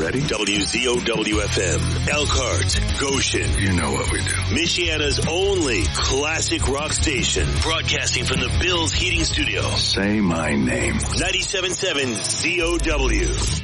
ready? WZOW-FM, Elkhart, Goshen. You know what we do. Michiana's only classic rock station. Broadcasting from the Bills Heating Studio. Say my name. 97.7 ZOW.